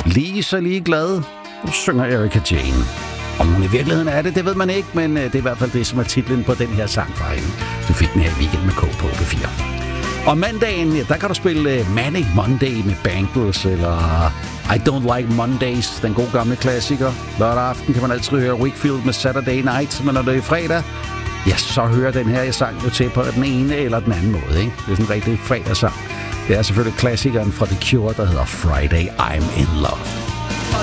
Lige så ligeglad, synger Erika Jane. Om hun i virkeligheden er det ved man ikke, men det er i hvert fald det, som er titlen på den her sang fra hende. Du fik den her weekend med K på P4. Og mandagen, der kan du spille Manic Monday med Bangles, eller I Don't Like Mondays, den gode gamle klassiker. Lørdag aften kan man altid høre Wakefield med Saturday Night, men når det er fredag, ja, så hører den her sang jo til på den ene eller den anden måde, ikke? Det er sådan en rigtig fredagssang. Det er selvfølgelig klassikeren fra The Cure, der hedder Friday I'm in Love.